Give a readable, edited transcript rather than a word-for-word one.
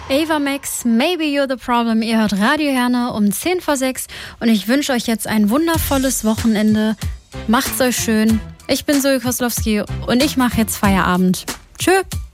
Ava Max, Maybe You're the Problem. Ihr hört Radio Herne um 10 vor 6 und ich wünsche euch jetzt ein wundervolles Wochenende. Macht's euch schön. Ich bin Zoe Koslowski und ich mache jetzt Feierabend. Tschö.